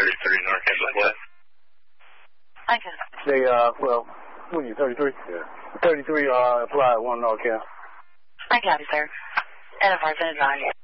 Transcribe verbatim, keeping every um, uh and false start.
thirty-three North West. Thank you. They, uh, well, what are you, thirty-three? Yeah. thirty-three, uh, apply one North Cal. Thank you, sir. Enterprise, Enterprise.